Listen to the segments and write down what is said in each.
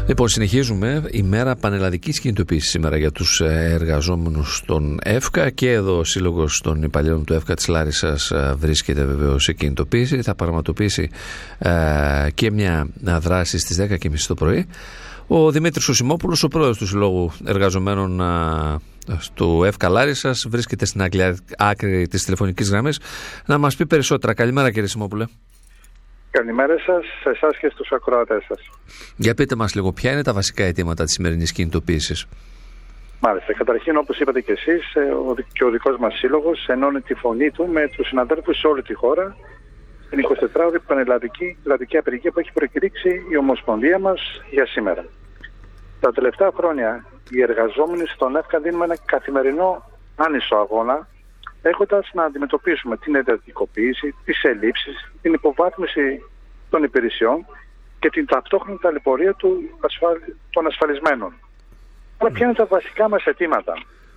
Λοιπόν, συνεχίζουμε. Ημέρα πανελλαδικής κινητοποίησης σήμερα για τους εργαζόμενους των ΕΦΚΑ, και εδώ ο Σύλλογος των Υπαλλήλων του ΕΦΚΑ της Λάρισσας βρίσκεται βεβαίως σε κινητοποίηση. Θα πραγματοποιήσει και μια δράση στις 10:30 το πρωί. Ο Δημήτρης Ουσιμόπουλος, ο πρόεδρος του Συλλόγου Εργαζομένων του ΕΦΚΑ Λάρισσας, βρίσκεται στην άκρη της τηλεφωνικής γραμμής να μας πει περισσότερα. Καλημέρα, κύριε Ουσιμόπουλε. Καλημέρα σας, σε εσάς και στους ακροατές σας. Για πείτε μας λίγο, ποια είναι τα βασικά αιτήματα της σημερινής κινητοποίησης? Μάλιστα. Καταρχήν, όπως είπατε και εσείς, και ο δικός μας σύλλογος ενώνει τη φωνή του με τους συναδέλφους σε όλη τη χώρα στην 24ωρη πανελλαδική απεργία που έχει προκηρύξει η Ομοσπονδία μας για σήμερα. Τα τελευταία χρόνια οι εργαζόμενοι στον ΕΦΚΑ δίνουμε ένα καθημερινό άνισο αγώνα, έχοντας να αντιμετωπίσουμε την εντατικοποίηση, τις ελλείψεις, την υποβάθμιση των υπηρεσιών και την ταυτόχρονη ταλαιπωρία των ασφαλισμένων. Αλλά ποια είναι τα βασικά μας αιτήματα?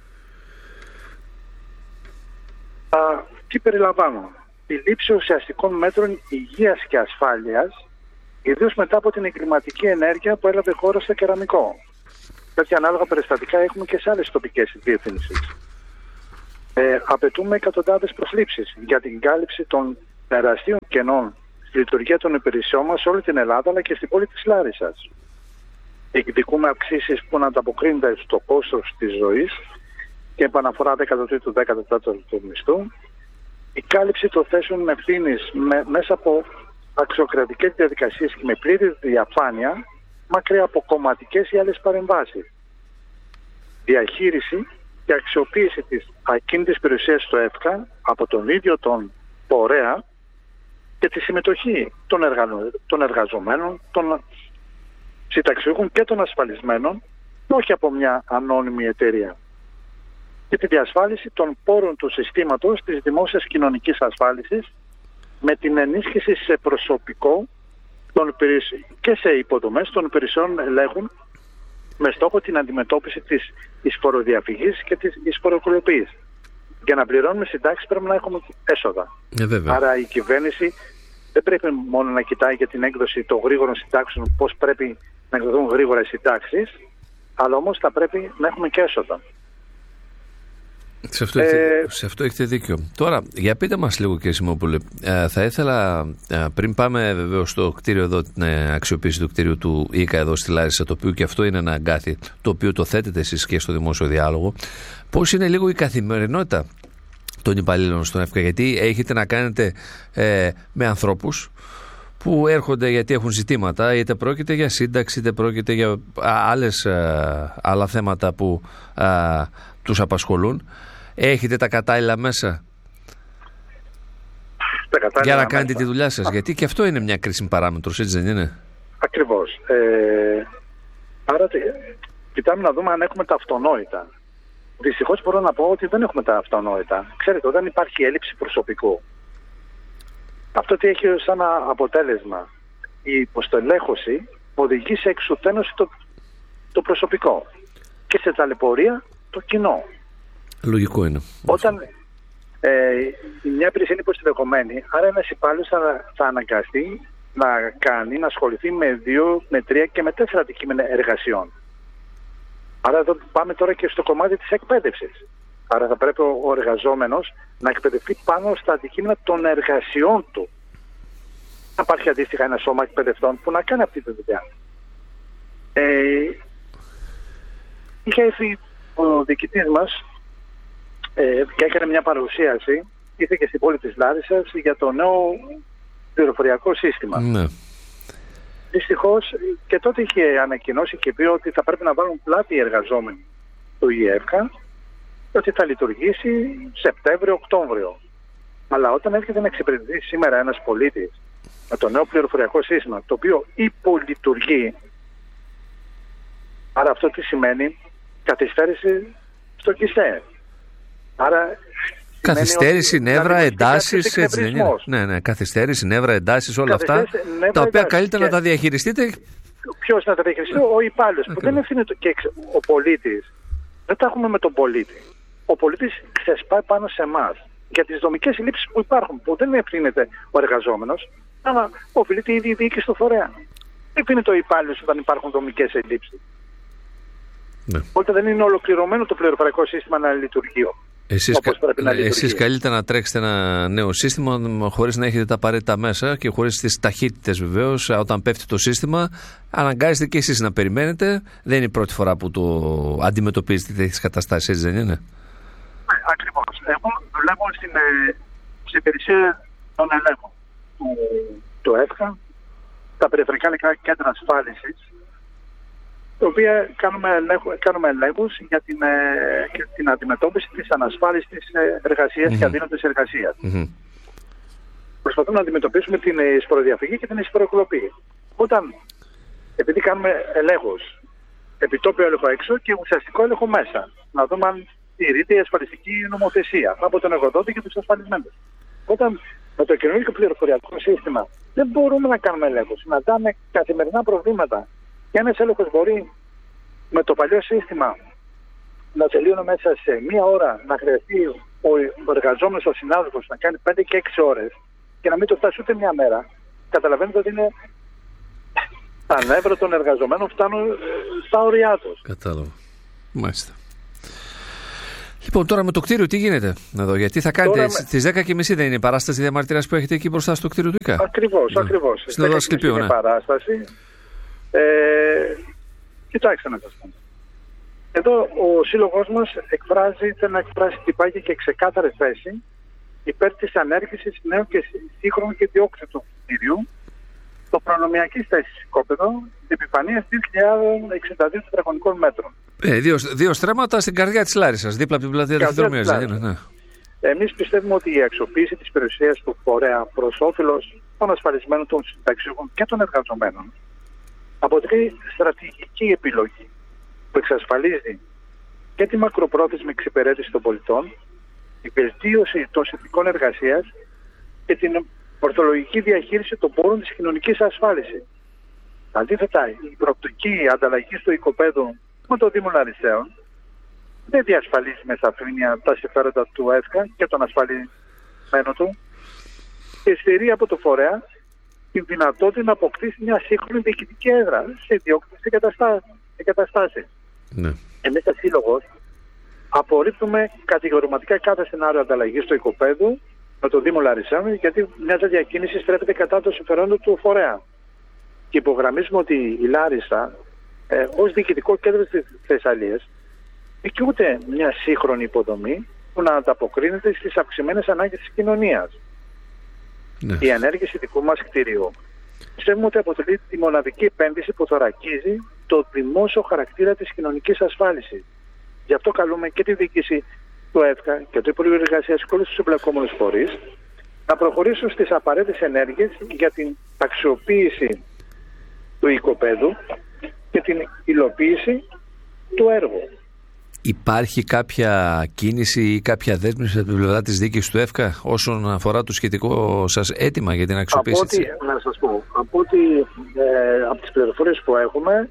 Τι περιλαμβάνουν? Τη λήψη ουσιαστικών μέτρων υγείας και ασφάλειας, ιδίως μετά από την εγκληματική ενέργεια που έλαβε χώρα στο κεραμικό. Τέτοια ανάλογα περιστατικά έχουμε και σε άλλες τοπικές διευθύνσεις. Απαιτούμε εκατοντάδες προσλήψεις για την κάλυψη των τεραστίων κενών στη λειτουργία των υπηρεσιών μας σε όλη την Ελλάδα αλλά και στην πόλη της Λάρισσας. Εκδικούμε αυξήσεις που να ανταποκρίνονται στο κόστος της ζωής και επαναφορά 13ου-14ου του μισθού. Η κάλυψη των θέσεων ευθύνης μέσα από αξιοκρατικές διαδικασίες και με πλήρη διαφάνεια, μακριά από κομματικές ή άλλες παρεμβάσεις. Διαχείριση και αξιοποίηση της ακίνητης περιουσίας στο ΕΦΚΑ από τον ίδιο τον φορέα και τη συμμετοχή των εργαζομένων, των συνταξιούχων και των ασφαλισμένων, όχι από μια ανώνυμη εταιρεία. Και τη διασφάλιση των πόρων του συστήματος της δημόσιας κοινωνικής ασφάλισης με την ενίσχυση σε προσωπικό και σε υποδομές των υπηρεσιών ελέγχων με στόχο την αντιμετώπιση της εισφοροδιαφυγής και της εισφοροκολοποίησης. Για να πληρώνουμε συντάξεις πρέπει να έχουμε έσοδα. Άρα η κυβέρνηση δεν πρέπει μόνο να κοιτάει για την έκδοση των γρήγορων συντάξεων, πώς πρέπει να εκδοθούν γρήγορα οι συντάξεις, αλλά όμως θα πρέπει να έχουμε και έσοδα. Σε αυτό έχετε δίκιο. Τώρα, για πείτε μας λίγο, κύριε Ουσιμόπουλε, θα ήθελα πριν πάμε βεβαίως στο κτίριο εδώ, την αξιοποίηση του κτίριου του ΙΚΑ εδώ στη Λάρισα, το οποίο και αυτό είναι ένα αγκάθι, το οποίο το θέτετε εσείς και στο δημόσιο διάλογο, πώς είναι λίγο η καθημερινότητα των υπαλλήλων στον ΕΦΚΑ? Γιατί έχετε να κάνετε με ανθρώπους που έρχονται γιατί έχουν ζητήματα, είτε πρόκειται για σύνταξη, είτε πρόκειται για άλλα θέματα που τους απασχολούν. Έχετε τα κατάλληλα μέσα για να κάνετε τη δουλειά σας? Γιατί και αυτό είναι μια κρίσιμη παράμετρος, έτσι δεν είναι? Ακριβώς. Άρα κοιτάμε να δούμε αν έχουμε τα αυτονόητα. Δυστυχώς μπορώ να πω ότι δεν έχουμε τα αυτονόητα. Ξέρετε, όταν υπάρχει έλλειψη προσωπικού, αυτό τι έχει σαν αποτέλεσμα? Η υποστελέχωση οδηγεί σε εξουθένωση το προσωπικό και σε ταλαιπωρία το κοινό. Λογικό είναι. Όταν μια υπηρεσία είναι υποστελεχωμένη, άρα ένας υπάλληλος θα αναγκαστεί να ασχοληθεί με 2, με 3 και με 4 αντικείμενα εργασιών. Άρα εδώ πάμε τώρα και στο κομμάτι της εκπαίδευσης. Άρα θα πρέπει ο εργαζόμενος να εκπαιδευτεί πάνω στα αντικείμενα των εργασιών του. Θα υπάρχει αντίστοιχα ένα σώμα εκπαιδευτών που να κάνει αυτή τη δουλειά. Είχε έρθει ο διοικητής μας και έκανε μια παρουσίαση, ήρθε και στην πόλη της Λάρισσας, για το νέο πληροφοριακό σύστημα. Ναι. Δυστυχώς και τότε είχε ανακοινώσει και πει ότι θα πρέπει να βάλουν πλάτη οι εργαζόμενοι του ΙΕΦΚΑ και ότι θα λειτουργήσει Σεπτέμβριο-Οκτώβριο. Αλλά όταν έρχεται να εξυπηρετεί σήμερα ένας πολίτης με το νέο πληροφοριακό σύστημα, το οποίο υπολειτουργεί, άρα αυτό τι σημαίνει? Καθυστέρηση στο ΚΙΣΕ. Άρα καθυστέρηση, νεύρα, εντάσεις, έτσι δεν είναι? Ναι, καθυστέρηση, νεύρα, εντάσεις, όλα αυτά τα οποία καλύτερα να τα διαχειριστείτε. Ποιος να τα διαχειριστεί? Ο υπάλληλος, που δεν ευθύνεται και ο πολίτης. Δεν τα έχουμε με τον πολίτη. Ο πολίτης ξεσπάει πάνω σε εμάς για τις δομικές ελλείψεις που υπάρχουν, που δεν ευθύνεται ο εργαζόμενος, αλλά οφείλεται η διοίκηση του φορέα. ευθύνεται ο υπάλληλος όταν υπάρχουν δομικές ελλείψεις. Ναι. Οπότε δεν είναι ολοκληρωμένο το πληροφορικό σύστημα να λειτουργεί. Εσείς καλύτερα να τρέξετε ένα νέο σύστημα χωρίς να έχετε τα απαραίτητα μέσα και χωρίς τις ταχύτητες βεβαίως. Όταν πέφτει το σύστημα, αναγκάζεστε και εσείς να περιμένετε. Δεν είναι η πρώτη φορά που το αντιμετωπίζετε τέτοιες καταστάσεις, έτσι δεν είναι? Ακριβώς. Εγώ δουλεύω στην υπηρεσία των ελέγχων του ΕΦΚΑ, τα περιφερειακά κέντρα ασφάλισης, τα οποία κάνουμε ελέγχους για την αντιμετώπιση της ανασφάλιστης εργασίας και αδύνατης εργασίας. Προσπαθούμε να αντιμετωπίσουμε την εισφοροδιαφυγή και την εισφοροκλοπή. Επειδή κάνουμε ελέγχους, επιτόπιο έλεγχο έξω και ουσιαστικό έλεγχο μέσα, να δούμε αν τηρείται η ασφαλιστική νομοθεσία από τον εργοδότη και τους ασφαλισμένους. Όταν με το κοινωνικό πληροφοριακό σύστημα δεν μπορούμε να κάνουμε έλεγχους, συναντάμε καθημερινά προβλήματα. Και ένας έλεγχος μπορεί με το παλιό σύστημα να τελείωνε μέσα σε μία ώρα, να χρειαστεί ο εργαζόμενος, ο συνάδελφος να κάνει 5 και 6 ώρες και να μην το φτάσει ούτε μία μέρα. Καταλαβαίνετε ότι είναι τα νεύρα των εργαζομένων φτάνουν στα όρια τους. Κατάλαβα. Μάλιστα. Λοιπόν, τώρα με το κτίριο τι γίνεται εδώ, γιατί θα κάνετε στις 10:30 δεν είναι η παράσταση διαμαρτυρίας που έχετε εκεί μπροστά στο κτίριο του ΙΚΑ? Ακριβώς. Στην Ασκληπίου, είναι παράσταση. Κοιτάξτε να σας πω. Εδώ ο σύλλογος μας θέλει να εκφράσει τυπάκια και ξεκάθαρη θέση υπέρ της ανέργησης νέου και σύγχρονου και διόξιτου κτίριου, το προνομιακής θέσης οικόπεδο, την επιφανία 2.062 τετραγωνικών μέτρων. Δύο στρέμματα στην καρδιά της Λάρισσας, δίπλα από την πλατεία της Δρομίας. Ναι. Εμείς πιστεύουμε ότι η αξιοποίηση της περιουσίας του φορέα προς όφελος των ασφαλισμένων, των συνταξιούχων και των εργαζομένων αποτελεί στρατηγική επιλογή που εξασφαλίζει και τη μακροπρόθεσμη εξυπηρέτηση των πολιτών, τη βελτίωση των συνθηκών εργασίας και την ορθολογική διαχείριση των πόρων της κοινωνικής ασφάλισης. Αντίθετα, η προοπτική ανταλλαγή του οικοπαίδου με το Δήμο Λαρισαίων δεν διασφαλίζει με σαφήνεια τα συμφέροντα του ΕΦΚΑ και των ασφαλισμένων του και στερεί από το φορέα τη δυνατότητα να αποκτήσει μια σύγχρονη διοικητική έδρα σε ιδιόκτηση εγκαταστάσεις. Ναι. Εμείς σαν σύλλογος απορρίπτουμε κατηγορηματικά κάθε σενάριο ανταλλαγής του οικοπαίδου με το Δήμο Λαρισαίων, γιατί μια τέτοια κίνηση στρέφεται κατά το συμφερόντο του φορέα. Και υπογραμμίζουμε ότι η Λάρισα, ως διοικητικό κέντρο της Θεσσαλίας, δικαιούται μια σύγχρονη υποδομή που να ανταποκρίνεται στις αυξημένες ανάγκες της κοινωνίας. Ναι. Η ανέργηση δικού μας κτηρίου πιστεύουμε ότι αποτελεί τη μοναδική επένδυση που θωρακίζει το δημόσιο χαρακτήρα της κοινωνικής ασφάλισης. Γι' αυτό καλούμε και τη διοίκηση του ΕΦΚΑ και του Υπουργείου Εργασίας και όλους τους εμπλεκόμενους φορείς να προχωρήσουν στις απαραίτητες ενέργειες για την αξιοποίηση του οικοπαίδου και την υλοποίηση του έργου. Υπάρχει κάποια κίνηση ή κάποια δέσμευση από την πλευρά της διοίκησης του ΕΦΚΑ όσον αφορά το σχετικό σας αίτημα για την αξιοποίηση? Να σας πω, από τις πληροφορίες που έχουμε,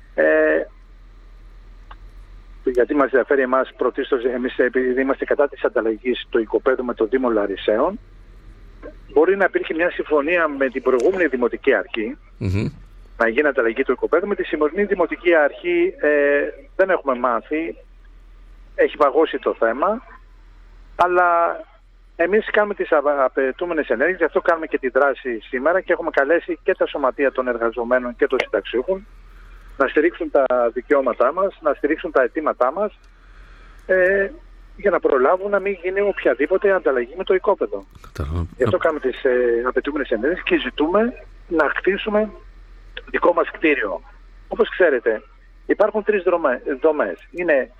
γιατί μας ενδιαφέρει εμάς πρωτίστως, εμείς επειδή είμαστε κατά της ανταλλαγής του οικοπαίδου με το Δήμο Λαρισαίων, μπορεί να υπήρχε μια συμφωνία με την προηγούμενη Δημοτική Αρχή, να γίνει ανταλλαγή του οικοπαίδου. Με τη σημερινή Δημοτική Αρχή δεν έχουμε μάθει, έχει παγώσει το θέμα, αλλά εμείς κάνουμε τις απαιτούμενες ενέργειες, γι' αυτό κάνουμε και τη δράση σήμερα και έχουμε καλέσει και τα σωματεία των εργαζομένων και των συνταξιούχων να στηρίξουν τα δικαιώματά μας, να στηρίξουν τα αιτήματά μας για να προλάβουν να μην γίνει οποιαδήποτε ανταλλαγή με το οικόπεδο. Γι' αυτό κάνουμε τις απαιτούμενες ενέργειες και ζητούμε να χτίσουμε δικό μας κτίριο. Όπως ξέρετε, υπάρχουν 3 δομές. Είναι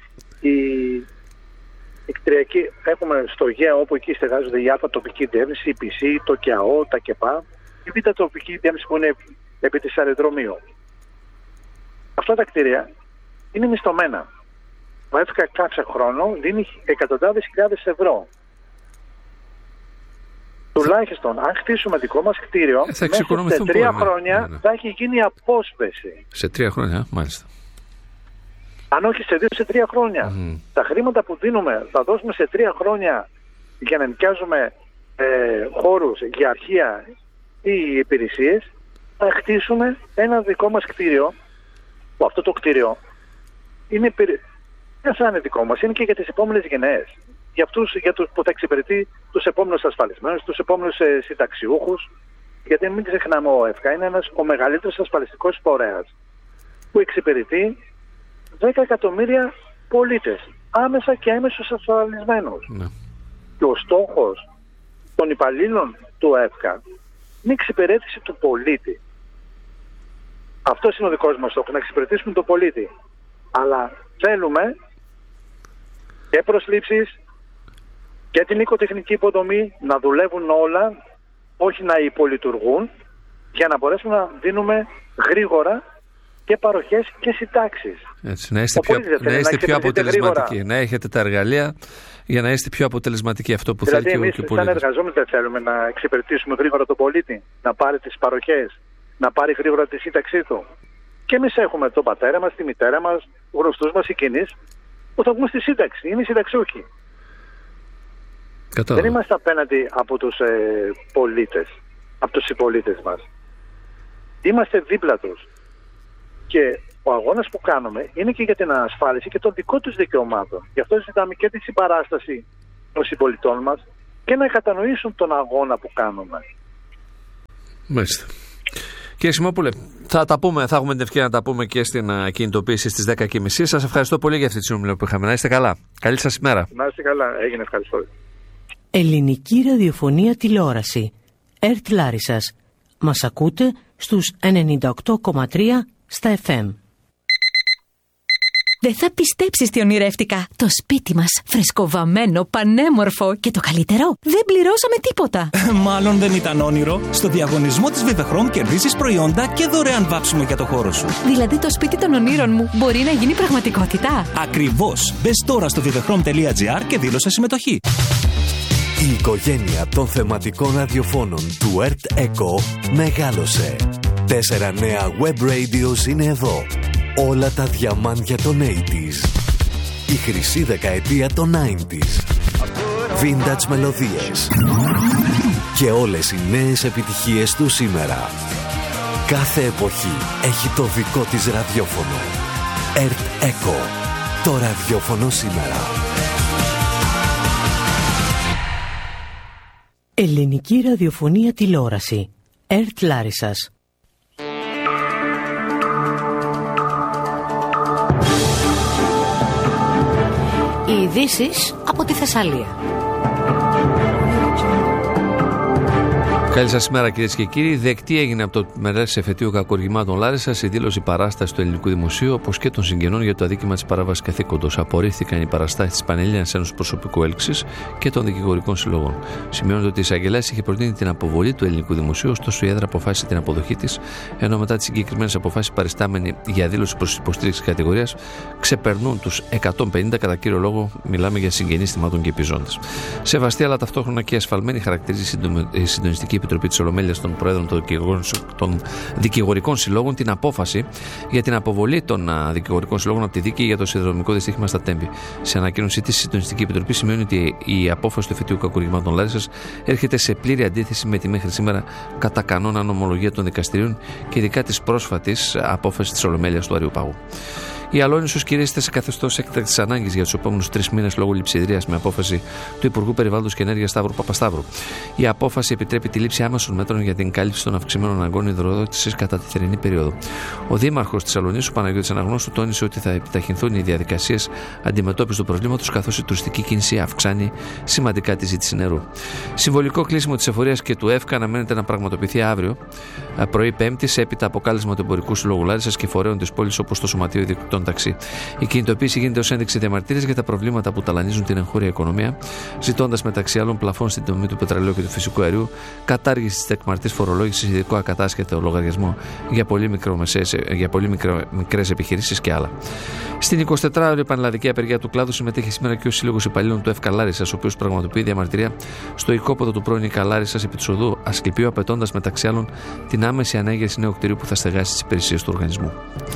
η κτηριακή, έχουμε στο ΓΕΑ όπου εκεί στεγάζονται η Α τοπική διεύθυνση, η PC, το ΚΙΑΟ, τα ΚΕΠΑ, η Β τοπική διεύθυνση που είναι επί της αεροδρομίου. Αυτά τα κτίρια είναι μισθωμένα. Ο ΕΦΚΑ κάθε χρόνο δίνει εκατοντάδες χιλιάδες ευρώ. Τουλάχιστον, αν χτίσουμε δικό μας κτίριο, μέσα σε 3 χρόνια θα έχει γίνει απόσπεση. Σε 3 χρόνια, μάλιστα. Αν όχι σε 2, σε 3 χρόνια. Τα χρήματα που δίνουμε θα δώσουμε σε 3 χρόνια για να νοικιάζουμε χώρους για αρχεία ή υπηρεσίες, να χτίσουμε ένα δικό μας κτίριο, που αυτό το κτίριο δεν θα είναι δικό μας, είναι και για τις επόμενες γενναίες. Για τους που θα εξυπηρετεί τους επόμενους ασφαλισμένους, τους επόμενους συνταξιούχους. Γιατί μην ξεχνάμε, ο ΕΦΚΑ είναι ο μεγαλύτερος ασφαλιστικός φορέας που εξυπηρετεί 10 εκατομμύρια πολίτες, άμεσα και έμεσους ασφαλισμένους. Ναι. Και ο στόχος των υπαλλήλων του ΕΦΚΑ είναι η εξυπηρέτηση του πολίτη. Αυτός είναι ο δικός μας στόχος, να εξυπηρετήσουμε τον πολίτη. Αλλά θέλουμε και προσλήψεις και την οικοτεχνική υποδομή να δουλεύουν όλα, όχι να υπολειτουργούν, για να μπορέσουμε να δίνουμε γρήγορα και παροχές και συντάξεις. Έτσι, να είστε πιο αποτελεσματικοί, να έχετε τα εργαλεία για να είστε πιο αποτελεσματικοί, αυτό που θέλει και ο πολίτης. Δηλαδή, εμείς σαν εργαζόμενοι δεν θέλουμε να εξυπηρετήσουμε γρήγορα τον πολίτη, να πάρει τις παροχές, να πάρει γρήγορα τη σύνταξή του. Και εμείς έχουμε τον πατέρα μας, τη μητέρα μας, γνωστούς μας οικινείς, που θα βγουν στη σύνταξη. Είναι συνταξιούχοι. Δεν είμαστε απέναντι από τους πολίτες, από τους συμπολίτες μας. Είμαστε δίπλα τους. Και ο αγώνας που κάνουμε είναι και για την ασφάλιση και των δικών τους δικαιωμάτων. Γι' αυτό ζητάμε και τη συμπαράσταση των συμπολιτών μας και να κατανοήσουν τον αγώνα που κάνουμε. Μάλιστα. Κύριε Σιμόπουλε, θα έχουμε την ευκαιρία να τα πούμε και στην κινητοποίηση στις 10:30. Σας ευχαριστώ πολύ για αυτή τη συνομιλία που είχαμε. Να είστε καλά. Καλή σας ημέρα. Να είστε καλά. Έγινε. Ευχαριστώ. Ελληνική ραδιοφωνία τηλεόραση. ΕΡΤ Λάρισσας. Μας ακούτε στους 98,3 στα FM. Δεν θα πιστέψεις τι ονειρεύτηκα. Το σπίτι μας, φρεσκοβαμμένο, πανέμορφο και το καλύτερο, δεν πληρώσαμε τίποτα. Μάλλον δεν ήταν όνειρο. Στο διαγωνισμό της Vivechrom κερδίζεις προϊόντα και δωρεάν βάψιμο για το χώρο σου. Δηλαδή το σπίτι των ονείρων μου μπορεί να γίνει πραγματικότητα. Ακριβώς. Μπες τώρα στο vivechrom.gr και δήλωσε συμμετοχή. Η οικογένεια των θεματικών ραδιοφώνων του ΕΡΤ ΕΚΟ μεγάλωσε. 4 νέα web radios είναι εδώ. Όλα τα διαμάντια των 80s. Η χρυσή δεκαετία των 90s. Vintage μελωδίες. Και όλες οι νέες επιτυχίες του σήμερα. Κάθε εποχή έχει το δικό της ραδιόφωνο. ΕΡΤ ΕΚΟ. Το ραδιόφωνο σήμερα. Ελληνική ραδιοφωνία τηλεόραση. ΕΡΤ Λάρισσας. Οι ειδήσεις από τη Θεσσαλία. Καλή σας ημέρα, κυρίες και κύριοι. Δεκτή έγινε από το Μερές Εφετείο Κακουργημάτων Λάρισσας η δήλωση παράστασης του Ελληνικού Δημοσίου, όπως και των συγγενών για το αδίκημα της παράβασης καθήκοντος. Απορρίφθηκαν οι παραστάσεις της Πανελλήνιας Ένωσης Προσωπικού Έλξης και των δικηγορικών συλλόγων. Σημειώνεται ότι η εισαγγελέας είχε προτείνει την αποβολή του Ελληνικού Δημοσίου, ωστόσο η έδρα αποφάσισε την αποδοχή της, ενώ μετά τις συγκεκριμένες αποφάσεις παριστάμενοι για δήλωση προς υποστήριξη κατηγορίας ξεπερνούν τους 150, κατά κύριο λόγο μιλάμε για συγγενείς θυμάτων και επιζώντες. Σεβαστή αλλά ταυτόχρονα και ασφαλμένη χαρακτηρίζει η Συντονιστική Επιτροπή της Ολομέλειας των Προέδρων των Δικηγορικών Συλλόγων την απόφαση για την αποβολή των δικηγορικών συλλόγων από τη δίκη για το σιδηροδρομικό δυστύχημα στα Τέμπη. Σε ανακοίνωσή της, η Συντονιστική Επιτροπή σημειώνει ότι η απόφαση του Εφετείου Κακουργημάτων Λάρισσας έρχεται σε πλήρη αντίθεση με τη μέχρι σήμερα κατά κανόνα νομολογία των δικαστηρίων και ειδικά της πρόσφατης απόφασης της Ολομέλειας του Αριού Πάγου. Η Αλόνισσος κηρύσσεται σε καθεστώς έκτακτης ανάγκης για τους επόμενους 3 μήνες λόγω λειψιδρίας με απόφαση του Υπουργού Περιβάλλοντος και Ενέργειας Σταύρου Παπασταύρου. Η απόφαση επιτρέπει τη λήψη άμεσων μέτρων για την κάλυψη των αυξημένων αναγκών υδροδότησης κατά τη θερινή περίοδο. Ο Δήμαρχος της Αλονίσου, Παναγιώτης Αναγνώστου, τόνισε ότι θα επιταχυνθούν οι διαδικασίες αντιμετώπισης του προβλήματος, καθώς η τουριστική κίνηση αυξάνει σημαντικά τη ζήτηση νερού. Συμβολικό κλείσιμο της εφορίας και του ΕΦΚΑ αναμένεται να πραγματοποιηθεί αύριο πρωί Πέμπτης, έπειτα από κάλεσμα του Εμπορικού Συλλόγου Λάρισσας και φορέων της πόλης όπως το Σωματείο Ιδιοκτητών Ταξί. Η κινητοποίηση γίνεται ως ένδειξη διαμαρτυρίας για τα προβλήματα που ταλανίζουν την εγχώρια οικονομία, ζητώντας μεταξύ άλλων πλαφών στην τιμή του πετρελαίου και του φυσικού αερίου, κατάργηση της τεκμαρτής φορολόγησης, ειδικό ακατάσχετο λογαριασμό για πολύ μικρές επιχειρήσεις και άλλα. Στην 24ωρη πανελλαδική απεργία του κλάδου συμμετέχει σήμερα και ο Σύλλογος Υπαλλήλων του ΕΦΚΑ Λάρισσας, ο οποίος πραγματοποιεί διαμαρτυρία στο οικόπεδο του πρώην ΙΚΑ Λάρισσας επί της οδού Ασκληπίου, απαιτώντας μεταξύ άλλων την άμεση ανέγερση νέου κτηρίου που θα στεγάσει τις υπηρεσίες του οργανισμού.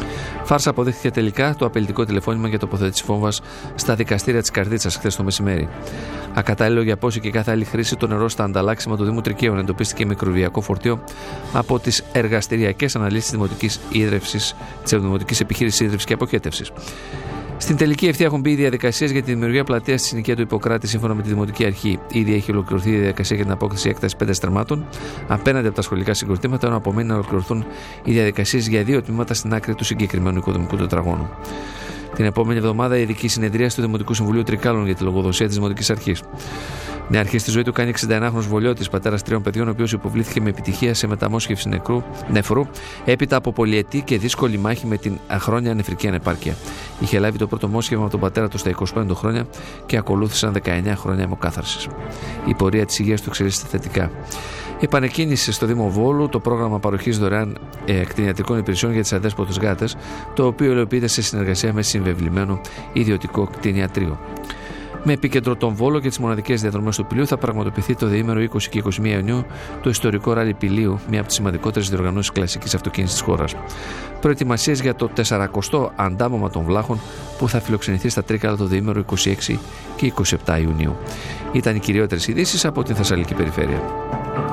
Φάρσα αποδείχθηκε τελικά το απειλητικό τηλεφώνημα για τοποθέτηση βόμβας στα δικαστήρια της Καρδίτσας χθες το μεσημέρι. Ακατάλληλο για πόση και κάθε άλλη χρήση το νερό στα ανταλλάξιμα του Δήμου Τρικαίων εντοπίστηκε μικροβιακό φορτίο από τις εργαστηριακές αναλύσεις της Δημοτικής Επιχείρησης Ίδρυυσης και Αποχέτευσης. Στην τελική ευθεία έχουν μπει οι διαδικασίες για τη δημιουργία πλατείας στη συνοικία του Ιπποκράτη σύμφωνα με τη Δημοτική Αρχή. Ήδη έχει ολοκληρωθεί η διαδικασία για την απόκτηση έκτασης 5 στρεμμάτων απέναντι από τα σχολικά συγκροτήματα, ενώ απομένει να ολοκληρωθούν οι διαδικασίες για 2 τμήματα στην άκρη του συγκεκριμένου οικοδομικού τετραγώνου. Την επόμενη εβδομάδα η ειδική συνεδρίαση του Δημοτικού Συμβουλίου Τρικάλων για τη λογοδοσία της Δημοτικής Αρχής. Νέα αρχή στη ζωή του κάνει 61χρονος Βολιώτης, πατέρας 3 παιδιών, ο οποίος υποβλήθηκε με επιτυχία σε μεταμόσχευση νεφρού έπειτα από πολυετή και δύσκολη μάχη με την χρόνια νεφρική ανεπάρκεια. Είχε λάβει το πρώτο μόσχευμα από τον πατέρα του στα 25 χρόνια και ακολούθησαν 19 χρόνια αιμοκάθαρσης. Η πορεία της υγείας του εξελίσσεται θετικά. Επανεκκίνησε στο Δήμο Βόλου το πρόγραμμα παροχής δωρεάν κτηνιατρικών υπηρεσιών για τις αδέσποτες γάτες, το οποίο υλοποιείται σε συνεργασία με συμβεβλημένο ιδιωτικό κτηνιατρίο. Με επίκεντρο τον Βόλο και τις μοναδικές διαδρομές του Πηλίου θα πραγματοποιηθεί το διήμερο 20 και 21 Ιουνίου το ιστορικό ράλι Πηλίου, μία από τις σημαντικότερες διοργανώσεις κλασικής αυτοκίνησης της χώρας. Προετοιμασίες για το 40ο αντάμωμα των Βλάχων που θα φιλοξενηθεί στα Τρίκαλα το διήμερο 26 και 27 Ιουνίου. Ήταν οι κυριότερες ειδήσεις από την Θεσσαλική περιφέρεια.